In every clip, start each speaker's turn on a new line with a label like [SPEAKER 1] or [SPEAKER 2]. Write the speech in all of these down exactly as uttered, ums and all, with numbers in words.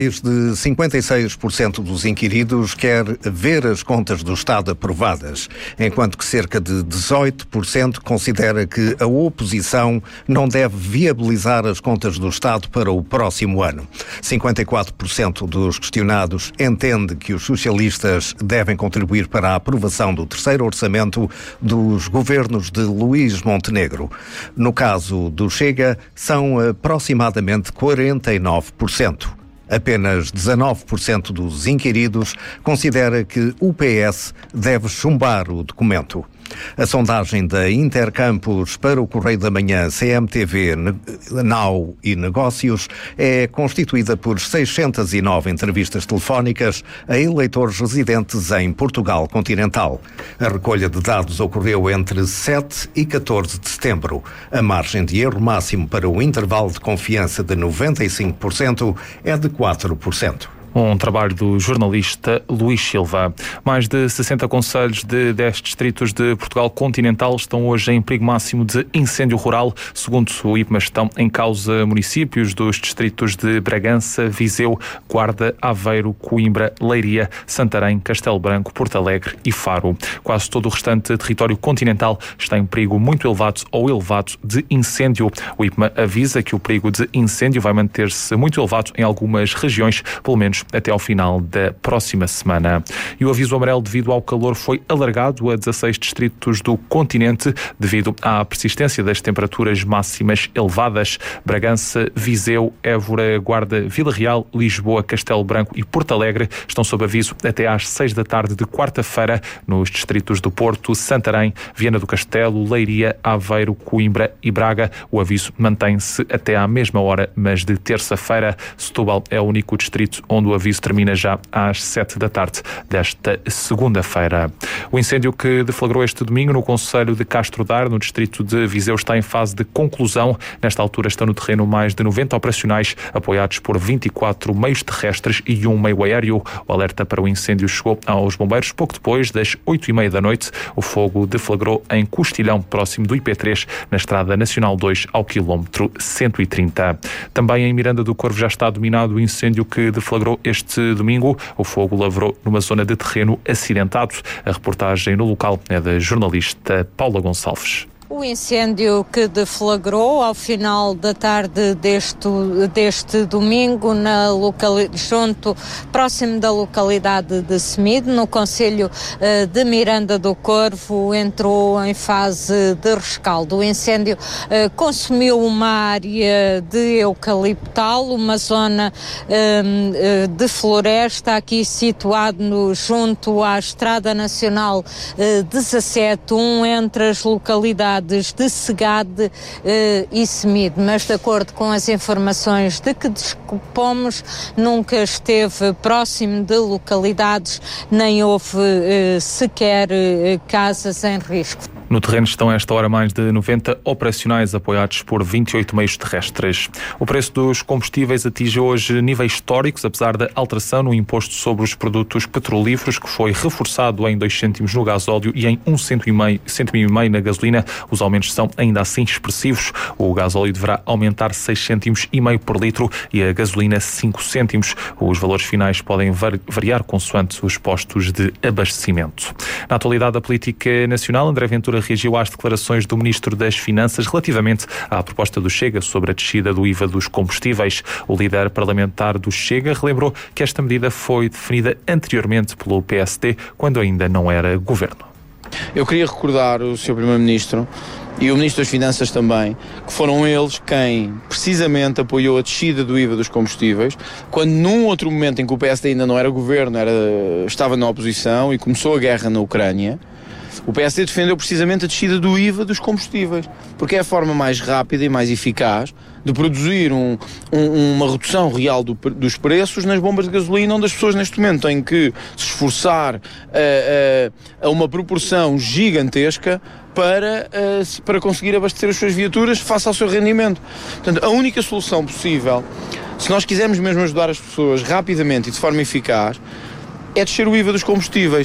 [SPEAKER 1] Mais de cinquenta e seis por cento dos inquiridos quer ver as contas do Estado aprovadas, enquanto que cerca de dezoito por cento considera que a oposição não deve viabilizar as contas do Estado para o próximo ano. cinquenta e quatro por cento dos questionados entende que os socialistas devem contribuir para a aprovação do terceiro orçamento dos governos de Luís Montenegro. No caso do Chega, são aproximadamente quarenta e nove por cento. Apenas dezanove por cento dos inquiridos considera que o P S deve chumbar o documento. A sondagem da Intercampus para o Correio da Manhã, C M T V, Now e Negócios é constituída por seiscentas e nove entrevistas telefónicas a eleitores residentes em Portugal continental. A recolha de dados ocorreu entre sete e catorze de setembro. A margem de erro máximo para o intervalo de confiança de noventa e cinco por cento é de quatro por cento.
[SPEAKER 2] Um trabalho do jornalista Luís Silva. Mais de sessenta concelhos de dez distritos de Portugal continental estão hoje em perigo máximo de incêndio rural. Segundo o I P M A, estão em causa municípios dos distritos de Bragança, Viseu, Guarda, Aveiro, Coimbra, Leiria, Santarém, Castelo Branco, Porto Alegre e Faro. Quase todo o restante território continental está em perigo muito elevado ou elevado de incêndio. O I P M A avisa que o perigo de incêndio vai manter-se muito elevado em algumas regiões, pelo menos até ao final da próxima semana. E o aviso amarelo devido ao calor foi alargado a dezasseis distritos do continente devido à persistência das temperaturas máximas elevadas. Bragança, Viseu, Évora, Guarda, Vila Real, Lisboa, Castelo Branco e Porto Alegre estão sob aviso até às seis da tarde de quarta-feira. Nos distritos do Porto, Santarém, Viana do Castelo, Leiria, Aveiro, Coimbra e Braga, o aviso mantém-se até à mesma hora, mas de terça-feira. Setúbal é o único distrito onde o aviso termina já às sete da tarde desta segunda-feira. O incêndio que deflagrou este domingo no concelho de Castro Daire, no distrito de Viseu, está em fase de conclusão. Nesta altura estão no terreno mais de noventa operacionais, apoiados por vinte e quatro meios terrestres e um meio aéreo. O alerta para o incêndio chegou aos bombeiros pouco depois das oito e meia da noite. O fogo deflagrou em Costilhão, próximo do I P três, na Estrada Nacional dois, ao quilómetro cento e trinta. Também em Miranda do Corvo já está dominado o incêndio que deflagrou este domingo. O fogo lavrou numa zona de terreno acidentado. A reportagem no local é da jornalista Paula Gonçalves.
[SPEAKER 3] O incêndio que deflagrou ao final da tarde deste, deste domingo, na locali- junto, próximo da localidade de Semide, no concelho uh, de Miranda do Corvo, entrou em fase de rescaldo. O incêndio uh, consumiu uma área de eucaliptal, uma zona uh, de floresta, aqui situado no, junto à Estrada Nacional uh, dezassete um, entre as localidades de Segade uh, e Semide, mas de acordo com as informações de que dispomos, nunca esteve próximo de localidades, nem houve uh, sequer uh, casas em risco.
[SPEAKER 2] No terreno estão a esta hora mais de noventa operacionais apoiados por vinte e oito meios terrestres. O preço dos combustíveis atinge hoje níveis históricos, apesar da alteração no imposto sobre os produtos petrolíferos, que foi reforçado em dois cêntimos no gasóleo e em um cêntimo e meio na gasolina. Os aumentos são ainda assim expressivos. O gasóleo deverá aumentar seis cêntimos e meio por litro e a gasolina cinco cêntimos. Os valores finais podem variar consoante os postos de abastecimento. Na atualidade da política nacional, André Ventura reagiu às declarações do Ministro das Finanças relativamente à proposta do Chega sobre a descida do I V A dos combustíveis. O líder parlamentar do Chega relembrou que esta medida foi definida anteriormente pelo P S D, quando ainda não era governo.
[SPEAKER 4] Eu queria recordar o senhor Primeiro-Ministro e o Ministro das Finanças também, que foram eles quem precisamente apoiou a descida do I V A dos combustíveis, quando num outro momento em que o P S D ainda não era governo, era, estava na oposição e começou a guerra na Ucrânia, o P S D defendeu precisamente a descida do I V A dos combustíveis, porque é a forma mais rápida e mais eficaz de produzir um, um, uma redução real do, dos preços nas bombas de gasolina, onde as pessoas neste momento têm que se esforçar a, a, a uma proporção gigantesca para, a, para conseguir abastecer as suas viaturas face ao seu rendimento. Portanto, a única solução possível, se nós quisermos mesmo ajudar as pessoas rapidamente e de forma eficaz, é descer o I V A dos combustíveis.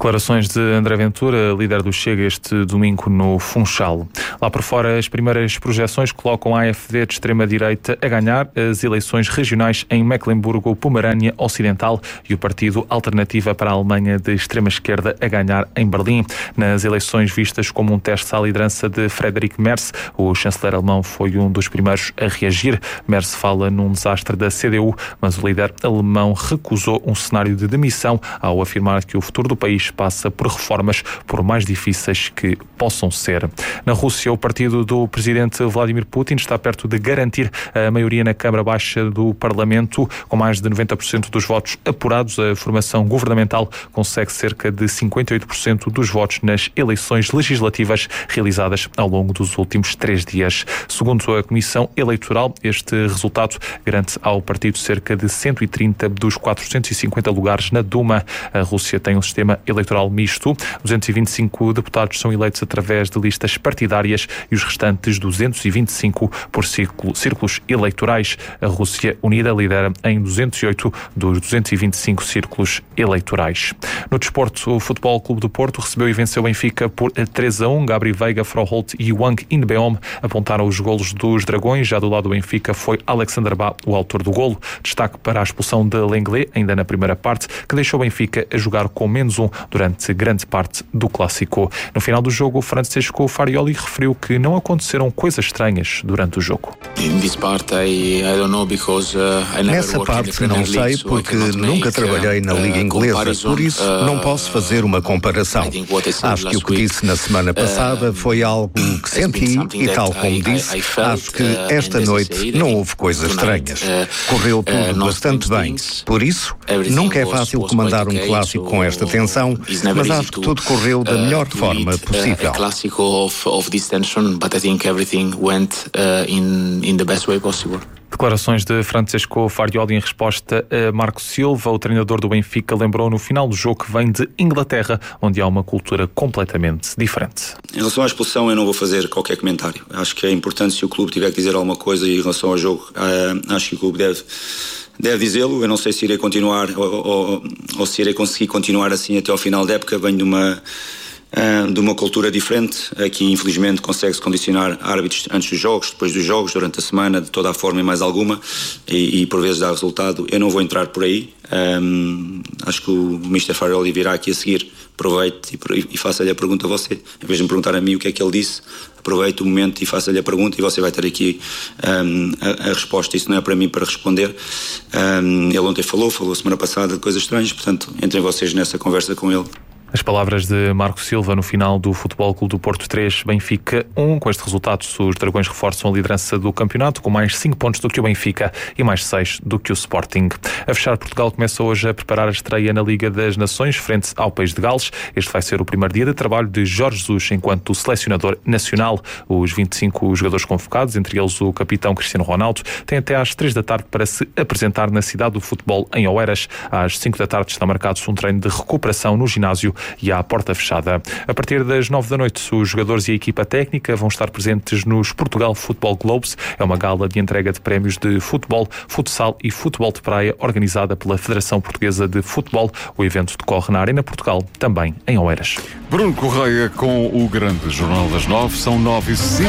[SPEAKER 2] Declarações de André Ventura, líder do Chega, este domingo no Funchal. Lá por fora, as primeiras projeções colocam a AfD de extrema-direita a ganhar as eleições regionais em Mecklemburgo-Pomerânia Ocidental e o Partido Alternativa para a Alemanha de extrema-esquerda a ganhar em Berlim. Nas eleições vistas como um teste à liderança de Friedrich Merz, o chanceler alemão foi um dos primeiros a reagir. Merz fala num desastre da C D U, mas o líder alemão recusou um cenário de demissão ao afirmar que o futuro do país passa por reformas, por mais difíceis que possam ser. Na Rússia, o partido do presidente Vladimir Putin está perto de garantir a maioria na Câmara Baixa do Parlamento. Com mais de noventa por cento dos votos apurados, a formação governamental consegue cerca de cinquenta e oito por cento dos votos nas eleições legislativas realizadas ao longo dos últimos três dias. Segundo a Comissão Eleitoral, este resultado garante ao partido cerca de cento e trinta dos quatrocentos e cinquenta lugares na Duma. A Rússia tem um sistema eleitoral misto. duzentos e vinte e cinco deputados são eleitos através de listas partidárias e os restantes duzentos e vinte e cinco por círculo, círculos eleitorais. A Rússia Unida lidera em duzentos e oito dos duzentos e vinte e cinco círculos eleitorais. No desporto, o Futebol Clube do Porto recebeu e venceu o Benfica por três a um. Gabri Veiga, Froholt e Wang Inbeom apontaram os golos dos Dragões. Já do lado do Benfica foi Alexander Ba o autor do golo. Destaque para a expulsão de Lenglet, ainda na primeira parte, que deixou o Benfica a jogar com menos um durante grande parte do clássico. No final do jogo, o Francesco Farioli referiu que não aconteceram coisas estranhas durante o jogo.
[SPEAKER 1] Nessa parte não sei porque nunca trabalhei na Liga Inglesa, por isso não posso fazer uma comparação. Acho que o que disse na semana passada foi algo que senti e, tal como disse, acho que esta noite não houve coisas estranhas. Correu tudo bastante bem. Por isso, nunca é fácil comandar um clássico com esta tensão, mas acho que tudo correu da melhor forma possível.
[SPEAKER 2] Declarações de Francesco Farioli em resposta a Marco Silva. O treinador do Benfica lembrou no final do jogo que vem de Inglaterra, onde há uma cultura completamente diferente.
[SPEAKER 5] Em relação à expulsão, eu não vou fazer qualquer comentário. Acho que é importante, se o clube tiver que dizer alguma coisa em relação ao jogo, uh, acho que o clube deve, deve dizê-lo. Eu não sei se irei continuar ou, ou, ou se irei conseguir continuar assim até ao final da época. Venho de uma... Uh, de uma cultura diferente. Aqui infelizmente consegue-se condicionar árbitros antes dos jogos, depois dos jogos, durante a semana, de toda a forma e mais alguma, e, e por vezes dá resultado. Eu não vou entrar por aí. Um, acho que o mister Farioli virá aqui a seguir. Aproveite e, e faça-lhe a pergunta a você, em vez de me perguntar a mim o que é que ele disse. Aproveite o momento e faça-lhe a pergunta e você vai ter aqui um, a, a resposta. Isso não é para mim para responder. Um, ele ontem falou, falou semana passada de coisas estranhas, portanto entrem vocês nessa conversa com ele.
[SPEAKER 2] As palavras de Marco Silva no final do Futebol Clube do Porto três, Benfica um. Com este resultado, os Dragões reforçam a liderança do campeonato com mais cinco pontos do que o Benfica e mais seis do que o Sporting. A fechar, Portugal começa hoje a preparar a estreia na Liga das Nações frente ao País de Gales. Este vai ser o primeiro dia de trabalho de Jorge Jesus enquanto selecionador nacional. Os vinte e cinco jogadores convocados, entre eles o capitão Cristiano Ronaldo, têm até às três da tarde para se apresentar na cidade do futebol em Oeiras. Às cinco da tarde está marcado um treino de recuperação no ginásio e à porta fechada. A partir das nove da noite, os jogadores e a equipa técnica vão estar presentes nos Portugal Football Globes. É uma gala de entrega de prémios de futebol, futsal e futebol de praia organizada pela Federação Portuguesa de Futebol. O evento decorre na Arena Portugal, também em Oeiras.
[SPEAKER 6] Bruno Correia com o grande Jornal das Nove. São nove e cinco.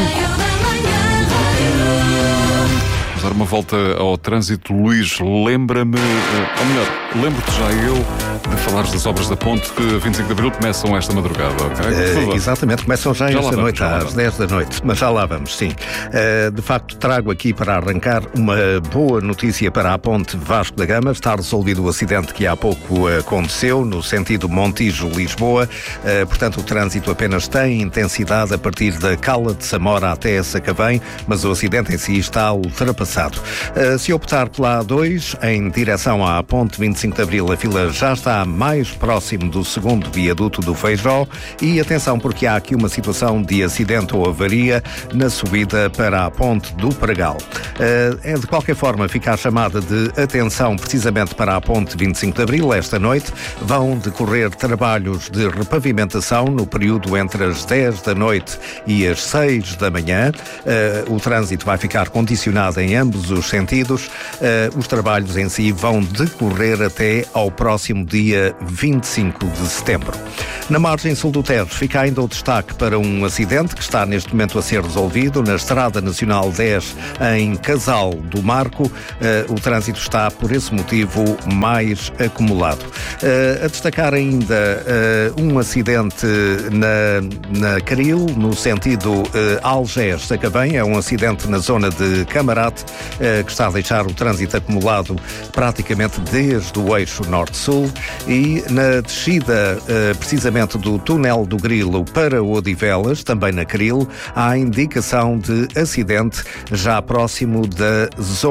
[SPEAKER 6] Vamos dar uma volta ao trânsito. Luís, lembra-me, ou melhor, lembro-te já eu de falares das obras da ponte que vinte e cinco de abril começam esta madrugada, ok?
[SPEAKER 1] Uh, exatamente, começam já, já esta noite, vamos, às dez da noite, mas já lá vamos, sim. Uh, de facto, trago aqui para arrancar uma boa notícia para a ponte Vasco da Gama. Está resolvido o acidente que há pouco aconteceu no sentido Montijo-Lisboa. Uh, portanto, o trânsito apenas tem intensidade a partir da Cala de Samora até Sacavém, mas o acidente em si está ultrapassado. Uh, se optar pela A dois, em direção à ponte vinte e cinco de abril, a fila já está mais próximo do segundo viaduto do Feijó e atenção porque há aqui uma situação de acidente ou avaria na subida para a ponte do Pregal. É de qualquer forma fica a chamada de atenção precisamente para a ponte vinte e cinco de abril. Esta noite vão decorrer trabalhos de repavimentação no período entre as dez da noite e as seis da manhã. O trânsito vai ficar condicionado em ambos os sentidos. Uh, os trabalhos em si vão decorrer até ao próximo dia vinte e cinco de setembro. Na margem sul do Tejo fica ainda o destaque para um acidente que está neste momento a ser resolvido na Estrada Nacional dez em Casal do Marco. Uh, o trânsito está, por esse motivo, mais acumulado. Uh, a destacar ainda uh, um acidente na, na Caril, no sentido uh, Algés-Sacavém. É um acidente na zona de Camarate, uh, que está a deixar o trânsito acumulado praticamente desde o eixo norte-sul, e na descida uh, precisamente do túnel do Grilo para Odivelas, também na Caril, há indicação de acidente já próximo da zona